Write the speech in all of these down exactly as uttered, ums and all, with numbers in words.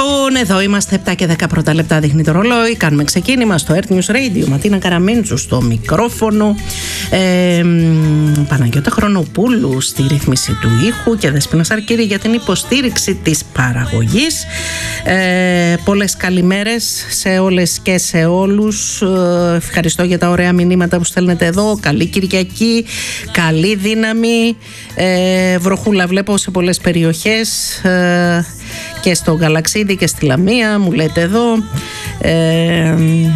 Λοιπόν, εδώ είμαστε, επτά και δέκα πρώτα λεπτά δείχνει το ρολόι. Κάνουμε ξεκίνημα στο Earth News Radio. Ματίνα Καραμίντσου στο μικρόφωνο. Ε, Παναγιώτα Χρονοπούλου στη ρύθμιση του ήχου και Δέσποινα Σαρκύρη για την υποστήριξη της παραγωγής. Ε, πολλές καλημέρες σε όλες και σε όλους. Ε, ευχαριστώ για τα ωραία μηνύματα που στέλνετε εδώ. Καλή Κυριακή, καλή δύναμη. Ε, βροχούλα βλέπω σε πολλές περιοχές. Ε, και στο Γαλαξίδι και στη Λαμία μου λέτε εδώ, ε,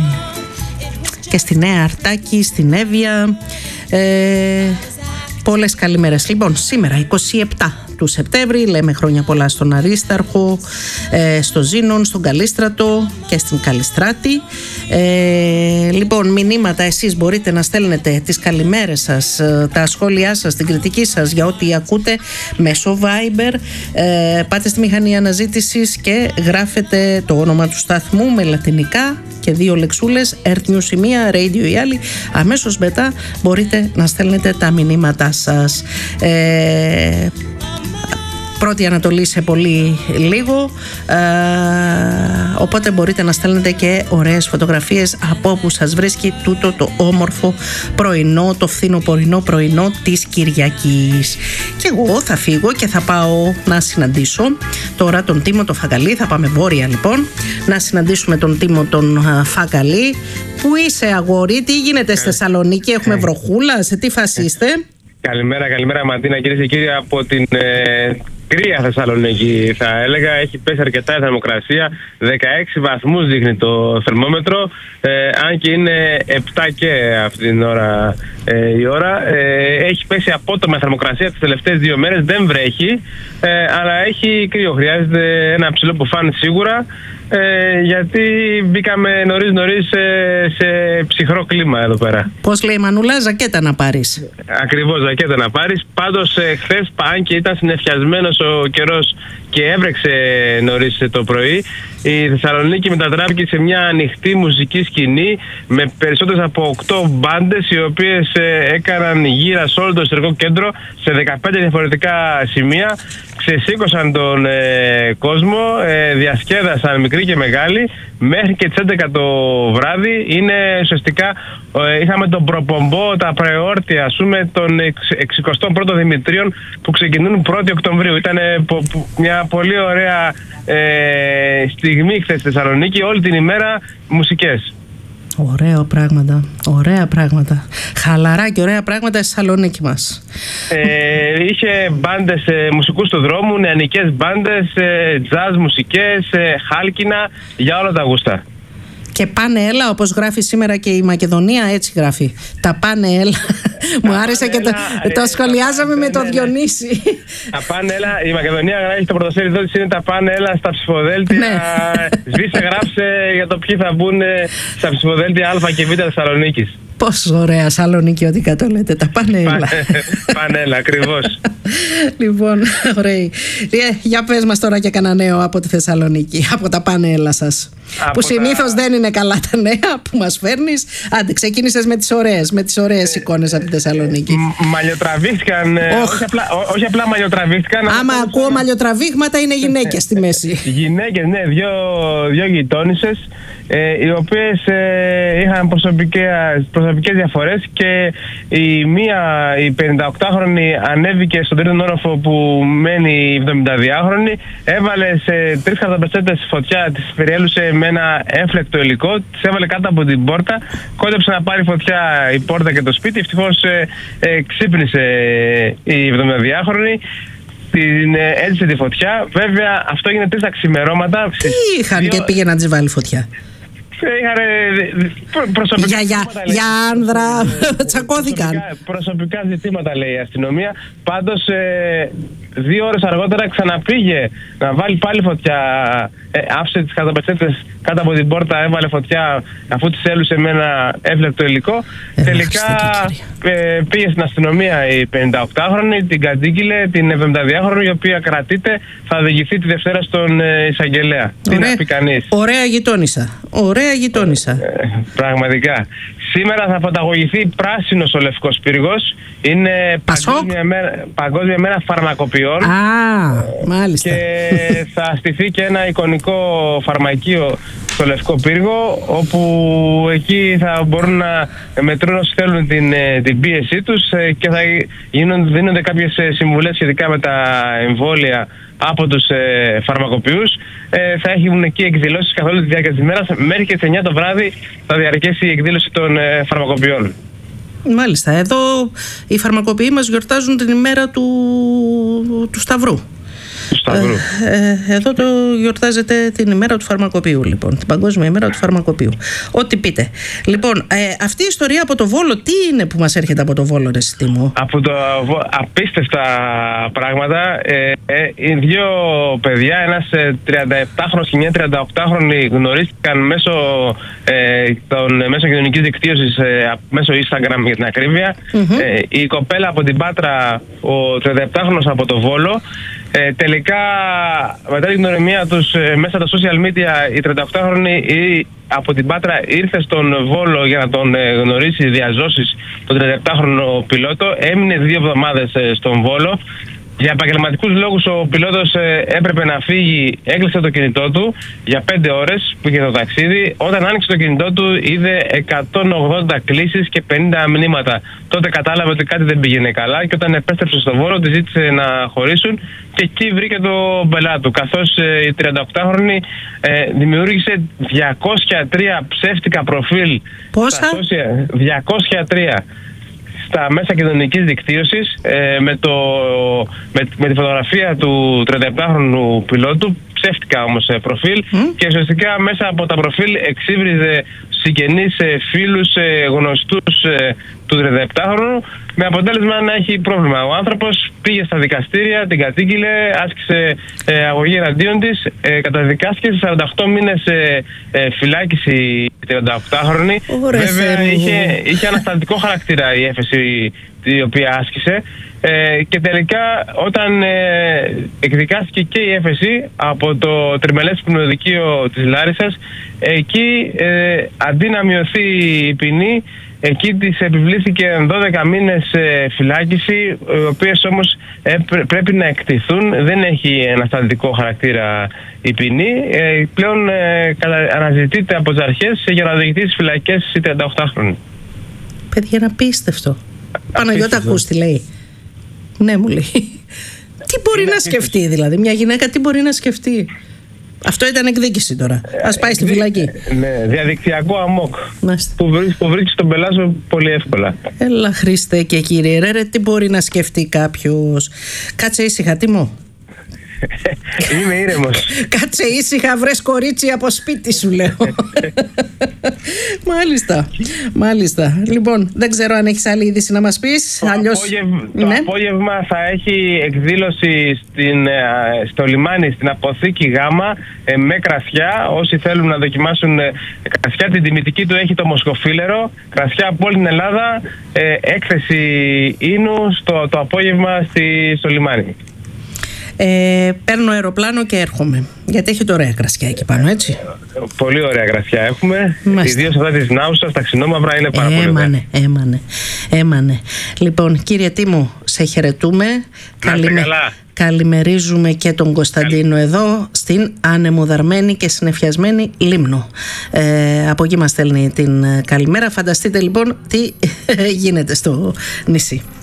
και στη Νέα Αρτάκη, στην Εύβοια, ε, πολλές καλημέρες. Λοιπόν, σήμερα είκοσι επτά του Σεπτέμβρη, λέμε χρόνια πολλά στον Αρίσταρχο, ε, στο Ζήνον, στον Καλίστρατο και στην Καλιστράτη. Ε, λοιπόν, μηνύματα εσείς μπορείτε να στέλνετε τις καλημέρες σας, τα σχόλιά σας, την κριτική σας για ό,τι ακούτε μέσω Viber. Ε, πάτε στη μηχανή αναζήτησης και γράφετε το όνομα του σταθμού με λατινικά και δύο λεξούλες, Earth News η μία, Radio η άλλη. Αμέσως μετά μπορείτε να στέλνετε τα μηνύματά σας. Ε, Πρώτη Ανατολή σε πολύ λίγο, ε, οπότε μπορείτε να στέλνετε και ωραίες φωτογραφίες από όπου σας βρίσκει τούτο το όμορφο πρωινό, το φθινοπορεινό πρωινό της Κυριακής. Και εγώ θα φύγω και θα πάω να συναντήσω τώρα τον Τίμο τον Φακαλή. Θα πάμε βόρεια λοιπόν, να συναντήσουμε τον Τίμο τον Φακαλή. Πού είσαι αγόρι, τι γίνεται στη Θεσσαλονίκη, έχουμε βροχούλα, σε τι φάση είστε? Καλημέρα, καλημέρα Ματίνα, κυρίες και κύριοι, από την ε, κρύα Θεσσαλονίκη θα έλεγα. Έχει πέσει αρκετά η θερμοκρασία, δεκαέξι βαθμούς δείχνει το θερμόμετρο, ε, αν και είναι επτά και αυτή την ώρα ε, η ώρα. Ε, έχει πέσει απότομα η θερμοκρασία τις τελευταίες δύο μέρες, δεν βρέχει, ε, αλλά έχει κρύο, χρειάζεται ένα ψηλό μπουφάν σίγουρα. Ε, γιατί μπήκαμε νωρίς νωρίς σε, σε ψυχρό κλίμα εδώ πέρα. Πώς λέει η Μανούλα, ζακέτα να πάρεις. Ακριβώς, ζακέτα να πάρεις. Πάντως ε, χθες, αν και ήταν συννεφιασμένος ο καιρός και έβρεξε νωρίς το πρωί, η Θεσσαλονίκη μετατράπηκε σε μια ανοιχτή μουσική σκηνή με περισσότερες από οκτώ μπάντες, οι οποίες ε, έκαναν γύρα σε όλο το ιστορικό κέντρο σε δεκαπέντε διαφορετικά σημεία. Ξεσήκωσαν τον ε, κόσμο, ε, διασκέδασαν μικροί και μεγάλοι μέχρι και τις έντεκα το βράδυ. Είναι ουσιαστικά, ε, είχαμε τον προπομπό, τα προεόρτια, ας πούμε, των εξηκοστό πρώτο Δημητρίων που ξεκινούν πρώτη Οκτωβρίου. Ήταν ε, πο, πο, μια πολύ ωραία ε, στιγμή χθες στη Θεσσαλονίκη, όλη την ημέρα μουσικές. Ωραία πράγματα, ωραία πράγματα. Χαλαρά και ωραία πράγματα στη Θεσσαλονίκη μας. Ε, είχε μπάντες, ε, μουσικούς του δρόμου, νεανικές μπάντες, ε, jazz μουσικές, ε, χάλκινα, για όλα τα γούστα. Και πάνε έλα, όπως γράφει σήμερα και η Μακεδονία, έτσι γράφει. Τα πάνε έλα. Μου άρεσε και το, το σχολιάζαμε με τον Διονύση. Τα πάνε έλα, η Μακεδονία γράφει το πρωτοσέλιδο της, είναι τα πάνε έλα στα ψηφοδέλτια. Σβήσε, γράψε για το ποιοι θα μπουν στα ψηφοδέλτια Α και Β Θεσσαλονίκης. Πόσο ωραία Σαλονικιώτικα το λέτε, τα πανέλα. Πανέλα, ακριβώς. Λοιπόν, ωραία. Για πες μας τώρα και κανένα νέο από τη Θεσσαλονίκη, από τα πανέλα σας. Από που συνήθως τα... δεν είναι καλά τα νέα που μας φέρνεις. Άντε, ξεκίνησες με τις ωραίες, με τις ωραίες εικόνες από τη Θεσσαλονίκη. Μαλλιοτραβήχτηκαν, όχι απλά, όχι απλά μαλλιοτραβήχτηκαν. Άμα ακούω μαλλιοτραβήχματα είναι γυναίκες στη μέση. Γυναίκες, ναι, δύο, δύο γειτόνισσες, ε, οι οποίες ε, είχαν προσωπικές, προσωπικές διαφορές, και η μία, η πενηνταοκτάχρονη, ανέβηκε στον τρίτο όροφο που μένει η εβδομηνταδυάχρονη, έβαλε σε τρεις χαρταπετσέτες φωτιά, τις περιέλουσε με ένα έφλεκτο υλικό, τις έβαλε κάτω από την πόρτα, κόντεψε να πάρει φωτιά η πόρτα και το σπίτι. Ευτυχώς ε, ε, ξύπνησε η εβδομηνταδυάχρονη, την ε, έζησε τη φωτιά. Βέβαια αυτό έγινε τρεις τα ξημερώματα. Τι είχαν δύο... και πήγε να της βάλει φωτιά? Είχαν προσωπικά για, για, για άνδρα, τσακώθηκαν. Προσωπικά, προσωπικά ζητήματα, λέει η αστυνομία. Πάντως ε, δύο ώρες αργότερα ξαναπήγε να βάλει πάλι φωτιά. Ε, άφησε τις καταπετσέτες κάτω από την πόρτα, έβαλε φωτιά αφού τις έλουσε με ένα έφλεκτο υλικό. Ε, Τελικά ε, πήγε στην αστυνομία η πενηνταοκτάχρονη, την κατήγγειλε την εβδομηνταδυάχρονη, η οποία κρατείται, θα οδηγηθεί τη Δευτέρα στον ε, εισαγγελέα. Τι να πει κανείς. Ωραία γειτόνισσα. Ωραία γειτόνισσα. Ε, πραγματικά. σήμερα θα φωταγωγηθεί πράσινος ο Λευκός Πύργος. Είναι παγκόσμια μέρα, παγκόσμια μέρα φαρμακοποιών. Α, μάλιστα. Και θα στηθεί και ένα εικονικό φαρμακείο στο Λευκό Πύργο, όπου εκεί θα μπορούν να μετρούν όσοι θέλουν την, την πίεσή τους και θα γίνονται, δίνονται κάποιες συμβουλές σχετικά με τα εμβόλια από τους ε, φαρμακοποιούς. Ε, θα έχουν εκεί εκδηλώσεις καθ' όλη τη διάρκεια της ημέρας. Μέχρι και τις εννιά το βράδυ θα διαρκέσει η εκδήλωση των ε, φαρμακοποιών. Μάλιστα. Εδώ οι φαρμακοποιοί μας γιορτάζουν την ημέρα του, του Σταυρού. Σταυρού. Ε, εδώ το γιορτάζεται την ημέρα του φαρμακοποιού, λοιπόν. Την παγκόσμια ημέρα του φαρμακοποιού. Ό,τι πείτε. Λοιπόν, ε, αυτή η ιστορία από το Βόλο, τι είναι που μας έρχεται από το Βόλο, ρε Στήμο? Από το απίστευτα πράγματα. Ε, ε, οι δύο παιδιά, ένας τριανταεπτάχρονος και μια τριανταοκτάχρονη, γνωρίστηκαν μέσω, ε, των, μέσω κοινωνικής δικτύωσης, ε, μέσω Instagram για την ακρίβεια. Mm-hmm. Ε, η κοπέλα από την Πάτρα, ο τριανταεπτάχρονος από το Βόλο. Ε, τελικά, μετά την γνωριμία τους ε, μέσα στα social media, η τριανταοκτάχρονη από την Πάτρα ήρθε στον Βόλο για να τον ε, γνωρίσει, διαζώσεις τον τριανταεπτάχρονο πιλότο. Έμεινε δύο εβδομάδες ε, στον Βόλο. Για επαγγελματικούς λόγους ο πιλότος ε, έπρεπε να φύγει, έκλεισε το κινητό του για πέντε ώρες που είχε το ταξίδι. Όταν άνοιξε το κινητό του είδε εκατόν ογδόντα κλήσεις και πενήντα μηνύματα. Τότε κατάλαβε ότι κάτι δεν πήγαινε καλά και όταν επέστρεψε στο Βόλο τη ζήτησε να χωρίσουν και εκεί βρήκε το μπελά του. Καθώς ε, η τριανταοκτάχρονη ε, δημιούργησε διακόσια τρία ψεύτικα προφίλ. Πόσα? διακόσια τρία στα μέσα κοινωνικής δικτύωσης ε, με, το, με, με τη φωτογραφία του τριανταεπτάχρονου πιλότου, ψεύτικα όμως ε, προφίλ mm. και ουσιαστικά μέσα από τα προφίλ εξύβριζε συγγενείς, ε, φίλους, ε, γνωστούς ε, του τριανταεπτάχρονου, με αποτέλεσμα να έχει πρόβλημα. Ο άνθρωπος πήγε στα δικαστήρια, την κατήγγειλε, άσκησε ε, αγωγή εναντίον της, ε, καταδικάστηκε σε σαράντα οκτώ μήνες ε, ε, φυλάκιση η τριανταοκτάχρονη. Βέβαια είχε, είχε ανασταλτικό χαρακτήρα η έφεση η οποία άσκησε. Ε, και τελικά όταν ε, εκδικάστηκε και η έφεση από το Τριμελές Ποινοδικείο της Λάρισσας, εκεί ε, αντί να μειωθεί η ποινή, εκεί της επιβλήθηκε δώδεκα μήνες ε, φυλάκιση, οι οποίες όμως ε, πρέ, πρέπει να εκτιθούν. Δεν έχει ανασταλτικό χαρακτήρα η ποινή. Ε, πλέον ε, αναζητείται από τις αρχές για να οδηγηθεί στις φυλακές η τριανταοκτάχρονη. Παιδιά, είναι απίστευτο. Παναγιώτα, ακούς τι λέει? Ναι, μου λέει. Τι μπορεί να σκεφτεί δηλαδή, μια γυναίκα τι μπορεί να σκεφτεί? Αυτό ήταν εκδίκηση τώρα. Ας πάει στη φυλακή. Ναι, διαδικτυακό αμόκ. Που, βρί, που βρίσκει τον πελάζο πολύ εύκολα. Έλα Χριστέ και Κύριε, ρε, ρε, τι μπορεί να σκεφτεί κάποιος? Κάτσε ήσυχα, τι μου. Είμαι ήρεμος. Κάτσε ήσυχα, βρες κορίτσι από σπίτι σου, λέω. Μάλιστα, μάλιστα. Λοιπόν, δεν ξέρω αν έχεις άλλη είδηση να μας πεις. Το, Αλλιώς... απόγευμα, το ναι. απόγευμα θα έχει εκδήλωση στην, στο λιμάνι, στην αποθήκη Γάμα, με κρασιά. Όσοι θέλουν να δοκιμάσουν κρασιά, την τιμητική του έχει το Μοσκοφίλερο. Κρασιά από όλη την Ελλάδα. Έκθεση ίνου στο, το απόγευμα στη, στο λιμάνι. Ε, παίρνω αεροπλάνο και έρχομαι. Γιατί έχει ωραία κρασιά εκεί πάνω, έτσι. Πολύ ωραία κρασιά έχουμε. Ιδίως αυτά της Νάουσας, τα ξινόμαυρα είναι πάρα πολύ ωραία. Έμανε, έμανε, έμανε. Λοιπόν, κύριε Τίμου, σε χαιρετούμε. Καλημε... Καλημερίζουμε και τον Κωνσταντίνο Καλη... εδώ στην ανεμοδαρμένη και συννεφιασμένη Λίμνο. Ε, από εκεί μας στέλνει την καλημέρα. Φανταστείτε λοιπόν τι γίνεται στο νησί.